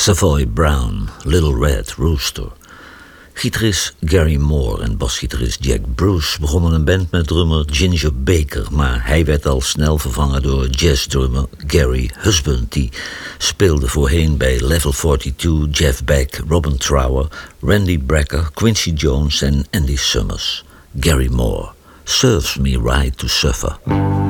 Savoy Brown, Little Red Rooster. Gitarist Gary Moore en basgitarist Jack Bruce begonnen een band met drummer Ginger Baker, maar hij werd al snel vervangen door jazzdrummer Gary Husband, die speelde voorheen bij Level 42, Jeff Beck, Robin Trower, Randy Brecker, Quincy Jones en Andy Summers. Gary Moore, Serves Me Right to Suffer.